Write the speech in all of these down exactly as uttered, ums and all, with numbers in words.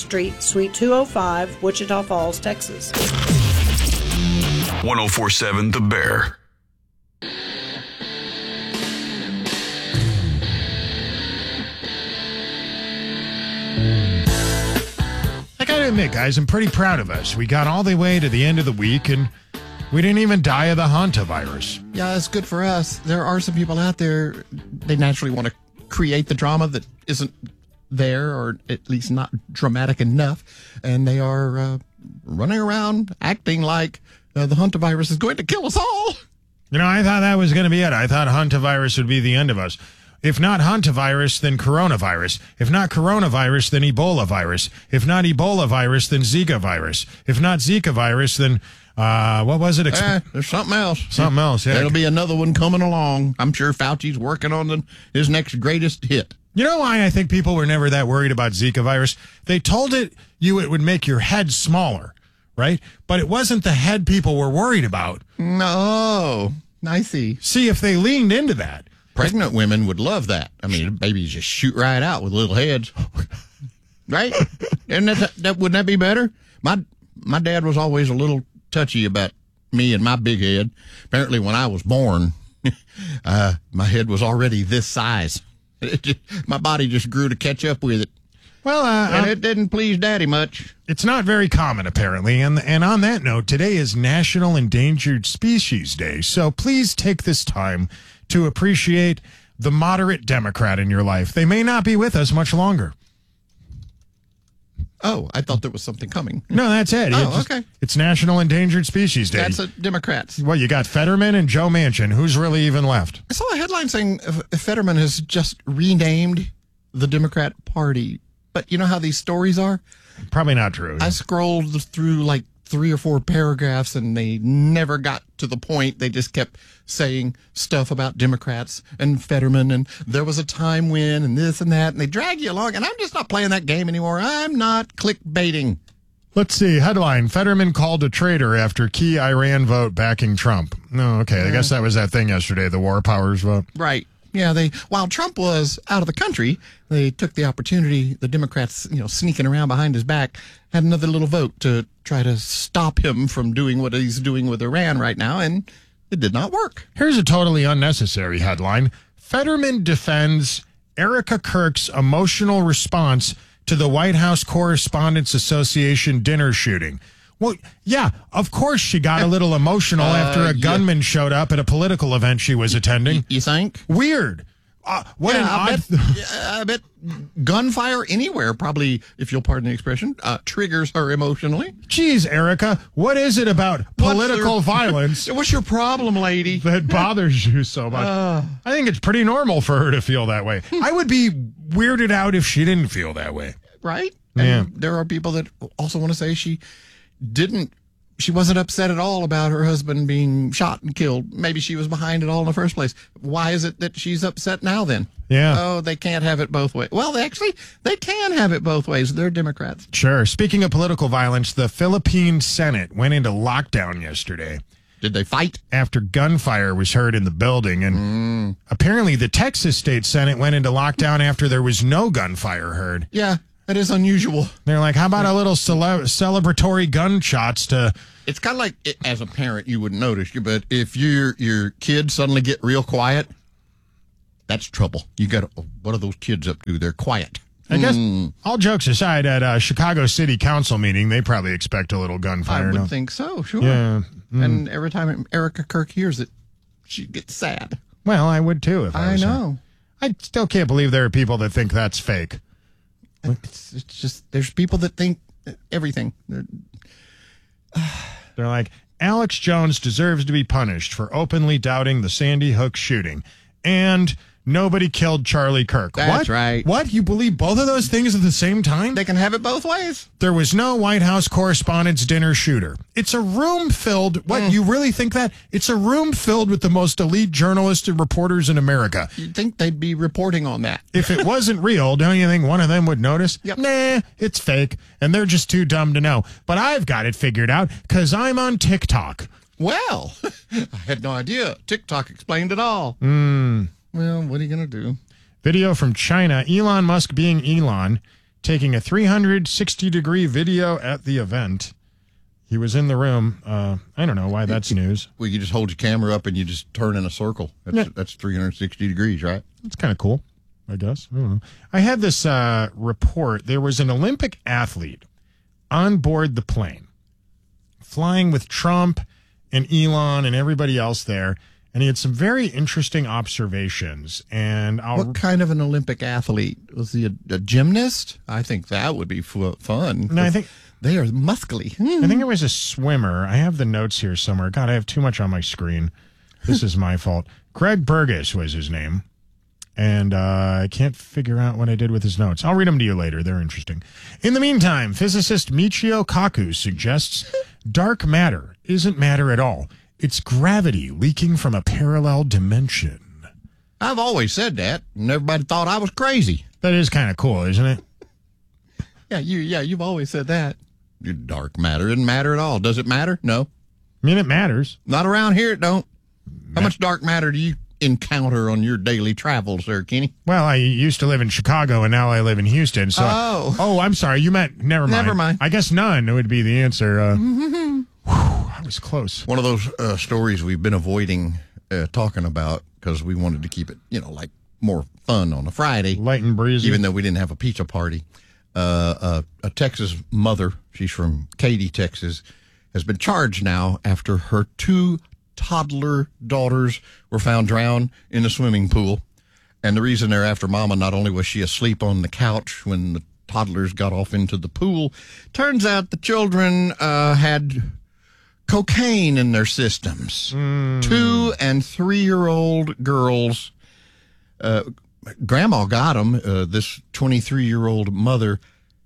Street, Suite two oh five, Wichita Falls, Texas. one oh four point seven The Bear. I gotta admit, guys, I'm pretty proud of us. We got all the way to the end of the week, and we didn't even die of the hantavirus. Yeah, it's good for us. There are some people out there, they naturally want to create the drama that isn't there, or at least not dramatic enough, and they are uh, running around acting like uh, the hantavirus is going to kill us all. You know, I thought that was going to be it. I thought hantavirus would be the end of us. If not hantavirus, then coronavirus. If not coronavirus, then Ebola virus. If not Ebola virus, then Zika virus. If not Zika virus, then, uh, what was it? Exp- eh, there's something else. Something else, yeah. There'll be another one coming along. I'm sure Fauci's working on the, his next greatest hit. You know why I think people were never that worried about Zika virus? They told it you it would make your head smaller, right? But it wasn't the head people were worried about. No, I see. See, if they leaned into that. Pregnant women would love that. I mean, babies just shoot right out with little heads. Right? Isn't that, that, wouldn't that be better? My my dad was always a little touchy about me and my big head. Apparently, when I was born, uh, my head was already this size. It just, my body just grew to catch up with it. Well, uh, and uh, it didn't please Daddy much. It's not very common, apparently. And and on that note, today is National Endangered Species Day. So please take this time to appreciate the moderate Democrat in your life. They may not be with us much longer. Oh, I thought there was something coming. No, that's it. Oh, It's just- okay. It's National Endangered Species Day. That's a Democrats. Well, you got Fetterman and Joe Manchin. Who's really even left? I saw a headline saying uh, Fetterman has just renamed the Democrat Party. But you know how these stories are? Probably not true. I scrolled through like three or four paragraphs and they never got to the point. They just kept saying stuff about Democrats and Fetterman and there was a time when and this and that. And they drag you along. And I'm just not playing that game anymore. I'm not clickbaiting. Let's see. Headline: Fetterman called a traitor after key Iran vote backing Trump. No, okay. I guess that was that thing yesterday, the war powers vote. Right. Yeah, they while Trump was out of the country, they took the opportunity, the Democrats, you know, sneaking around behind his back, had another little vote to try to stop him from doing what he's doing with Iran right now, and it did not work. Here's a totally unnecessary headline. Fetterman defends Erica Kirk's emotional response to the White House Correspondents Association dinner shooting. Well, yeah, of course she got a little emotional Uh, after a yeah. gunman showed up at a political event she was attending. You think? Weird. Uh, what yeah, an I odd... bet, yeah, I bet gunfire anywhere probably, if you'll pardon the expression, uh, triggers her emotionally. Geez, Erica, what is it about political What's your- violence What's your problem, lady? that bothers you so much? Uh. I think it's pretty normal for her to feel that way. I would be weirded out if she didn't feel that way. Right? Yeah. And there are people that also want to say she didn't, she wasn't upset at all about her husband being shot and killed. Maybe she was behind it all in the first place. Why is it that she's upset now then? Yeah. Oh, they can't have it both ways. Well, they actually, they can have it both ways. They're Democrats. Sure. Speaking of political violence, the Philippine Senate went into lockdown yesterday Did they fight? after gunfire was heard in the building. And apparently the Texas State Senate went into lockdown after there was no gunfire heard. Yeah, that is unusual. They're like, how about a little cele- celebratory gunshots to... It's kind of like, it, as a parent, you wouldn't notice, but if your your kids suddenly get real quiet, that's trouble. You got to, what are those kids up to? They're quiet. I guess, all jokes aside, at a Chicago City Council meeting, they probably expect a little I gunfire. would no? think so, sure. Yeah. And every time Erica Kirk hears it, she gets sad. Well, I would too if I I was her. know. I still can't believe there are people that think that's fake. It's, it's just, there's people that think everything. They're, They're like, Alex Jones deserves to be punished for openly doubting the Sandy Hook shooting. And nobody killed Charlie Kirk. That's what? right. What? You believe both of those things at the same time? they can have it both ways. There was no White House Correspondents' Dinner shooter. It's a room filled... What, you really think that? It's a room filled with the most elite journalists and reporters in America. You'd think they'd be reporting on that. If it wasn't real, don't you think one of them would notice? Yep. Nah, it's fake, and they're just too dumb to know. But I've got it figured out, because I'm on TikTok. Well, I had no idea. TikTok explained it all. Mm. Well, what are you going to do? Video from China, Elon Musk being Elon, taking a three hundred sixty degree video at the event. He was in the room. Uh, I don't know why that's news. Well, you just hold your camera up and you just turn in a circle. That's, Yeah. that's three hundred sixty degrees, right? It's kind of cool, I guess. I don't know. I had this uh, report. There was an Olympic athlete on board the plane, flying with Trump and Elon and everybody else there, and he had some very interesting observations. And I'll What kind of an Olympic athlete? Was he a, a gymnast? I think that would be fu- fun. No, I think- they are muscly. I think it was a swimmer. I have the notes here somewhere. God, I have too much on my screen. This is my fault. Greg Burgess was his name. And uh, I can't figure out what I did with his notes. I'll read them to you later. They're interesting. In the meantime, physicist Michio Kaku suggests dark matter isn't matter at all. It's gravity leaking from a parallel dimension. I've always said that, and everybody thought I was crazy. That is kind of cool, isn't it? Yeah, you. Yeah, you've always said that. Your dark matter doesn't matter at all. Does it matter? No. I mean, it matters. Not around here, it don't. How much dark matter do you encounter on your daily travels there, Kenny? Well, I used to live in Chicago, and now I live in Houston. So, Oh. oh, I'm sorry. You meant never mind. Never mind. I guess none would be the answer. Uh, whew, I was close. One of those uh, stories we've been avoiding uh, talking about because we wanted to keep it, you know, like more fun on a Friday. Light and breezy. Even though we didn't have a pizza party. Uh, uh, a Texas mother, she's from Katy, Texas, has been charged now after her two toddler daughters were found drowned in a swimming pool. And the reason they're after Mama, not only was she asleep on the couch when the toddlers got off into the pool, turns out the children uh, had cocaine in their systems. Mm. Two and three-year-old girls. Uh, Grandma got them. Uh, this twenty-three-year-old mother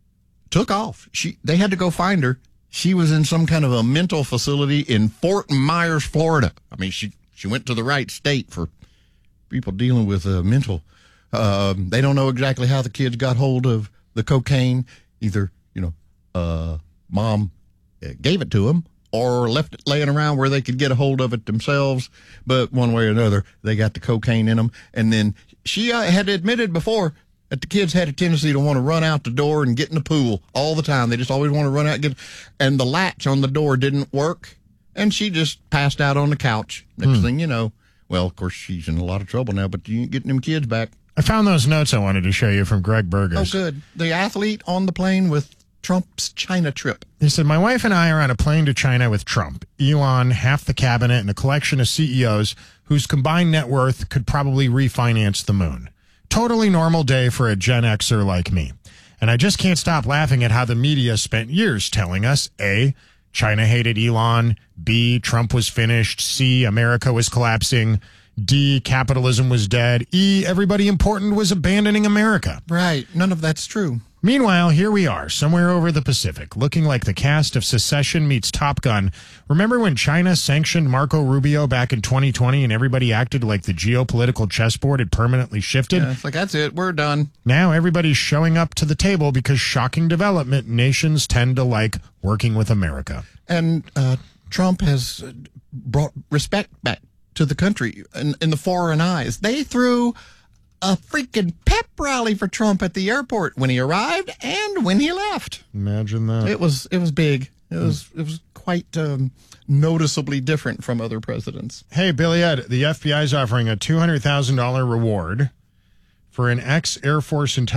took off. She They had to go find her. She was in some kind of a mental facility in Fort Myers, Florida. I mean, she, she went to the right state for people dealing with uh, mental. Uh, they don't know exactly how the kids got hold of the cocaine. Either, you know, uh, mom gave it to them or left it laying around where they could get a hold of it themselves. But one way or another, they got the cocaine in them. And then she uh, had admitted before that the kids had a tendency to want to run out the door and get in the pool all the time. They just always want to run out and get, and the latch on the door didn't work. And she just passed out on the couch. Next hmm. thing you know, well, of course, she's in a lot of trouble now, but you ain't getting them kids back. I found those notes I wanted to show you from Greg Burgess. Oh, good. The athlete on the plane with Trump's China trip. He said, my wife and I are on a plane to China with Trump, Elon, half the cabinet, and a collection of C E Os whose combined net worth could probably refinance the moon. Totally normal day for a Gen Xer like me. And I just can't stop laughing at how the media spent years telling us, A, China hated Elon, B, Trump was finished, C, America was collapsing, D, capitalism was dead, E, everybody important was abandoning America. Right. None of that's true. Meanwhile, here we are, somewhere over the Pacific, looking like the cast of Secession meets Top Gun. Remember when China sanctioned Marco Rubio back in twenty twenty and everybody acted like the geopolitical chessboard had permanently shifted? Yeah, it's like, that's it, we're done. Now everybody's showing up to the table because, shocking development, nations tend to like working with America. And uh, Trump has brought respect back to the country in, in the foreign eyes. They threw a freaking pep rally for Trump at the airport when he arrived and when he left. Imagine that. It was it was big. It was it was quite um, noticeably different from other presidents. Hey, Billy Ed, the F B I is offering a two hundred thousand dollars reward for an ex-Air Force intelligence